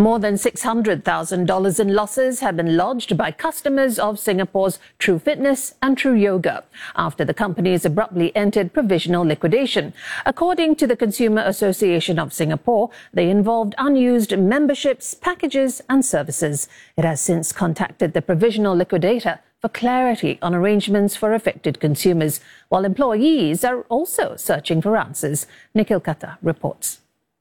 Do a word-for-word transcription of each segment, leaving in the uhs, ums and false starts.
More than six hundred thousand dollars in losses have been lodged by customers of Singapore's True Fitness and True Yoga after the companies abruptly entered provisional liquidation. According to the Consumer Association of Singapore, they involved unused memberships, packages and services. It has since contacted the provisional liquidator for clarity on arrangements for affected consumers, while employees are also searching for answers. Nikhil Kata reports.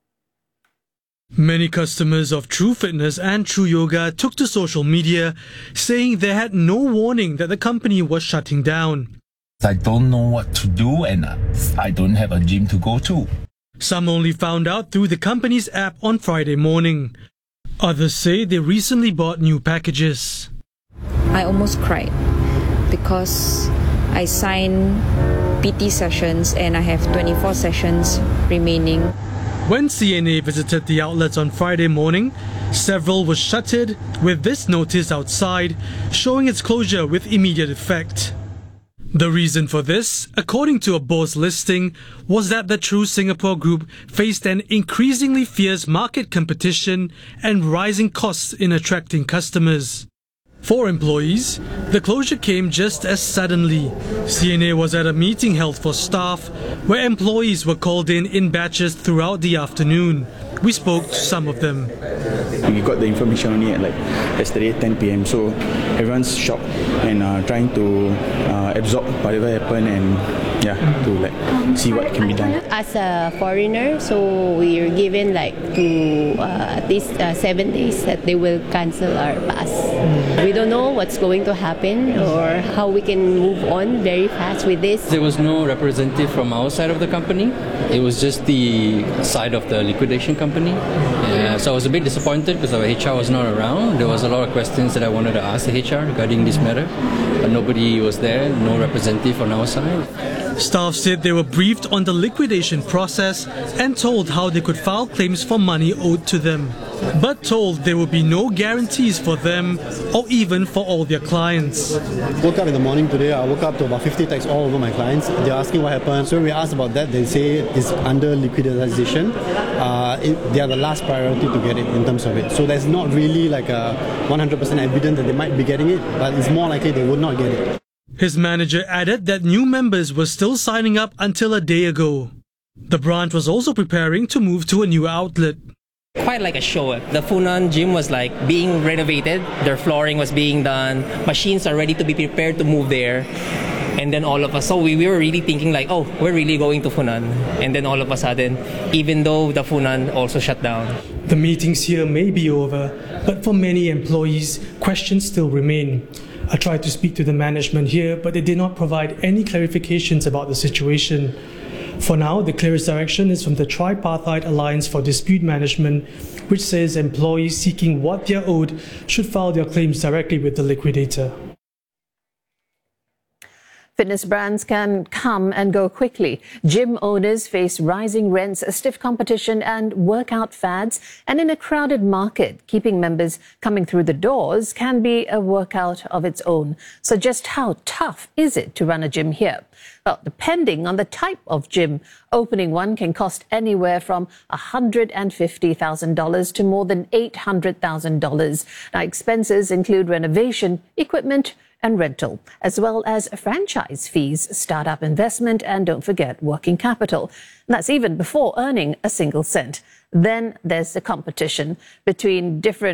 Many customers of True Fitness and True Yoga took to social media saying they had no warning that the company was shutting down. I don't know what to do and I don't have a gym to go to. Some only found out through the company's app on Friday morning. Others say they recently bought new packages. I almost cried because I signed P T sessions and I have twenty-four sessions remaining. When C N A visited the outlets on Friday morning, several were shuttered with this notice outside showing its closure with immediate effect. The reason for this, according to a board's listing, was that the True Singapore Group faced an increasingly fierce market competition and rising costs in attracting customers. For employees, the closure came just as suddenly. C N A was at a meeting held for staff where employees were called in in batches throughout the afternoon. We spoke to some of them. We got the information only at like yesterday ten p m so everyone's shocked and uh, trying to uh, absorb whatever happened and yeah, to like see what can be done. As a foreigner, so we are given like to uh, at least uh, seven days that they will cancel our pass. We don't know what's going to happen or how we can move on very fast with this. There was no representative from our side of the company. It was just the side of the liquidation company. Yeah, so I was a bit disappointed because our H R was not around. There was a lot of questions that I wanted to ask the H R regarding this matter, but nobody was there, no representative on our side. Staff said they were briefed on the liquidation process and told how they could file claims for money owed to them, but told there would be no guarantees for them or even for all their clients. Woke up in the morning today, I woke up to about fifty texts all over my clients. They're asking what happened. So when we asked about that, they say it's under liquidation. Uh, it, they are the last priority to get it in terms of it. So there's not really like a one hundred percent evidence that they might be getting it, but it's more likely they would not get it. His manager added that new members were still signing up until a day ago. The branch was also preparing to move to a new outlet. Quite like a show. The Funan gym was like being renovated, their flooring was being done, machines are ready to be prepared to move there. And then all of us, so we, we were really thinking like, oh, we're really going to Funan. And then all of a sudden, even though the Funan also shut down. The meetings here may be over, but for many employees, questions still remain. I tried to speak to the management here, but they did not provide any clarifications about the situation. For now, the clearest direction is from the Tripartite Alliance for Dispute Management, which says employees seeking what they are owed should file their claims directly with the liquidator. Fitness brands can come and go quickly. Gym owners face rising rents, stiff competition and workout fads. And in a crowded market, keeping members coming through the doors can be a workout of its own. So just how tough is it to run a gym here? Well, depending on the type of gym, opening one can cost anywhere from one hundred fifty thousand dollars to more than eight hundred thousand dollars. Now, expenses include renovation, equipment, and rental, as well as franchise fees, startup investment, and don't forget working capital. And that's even before earning a single cent. Then there's the competition between different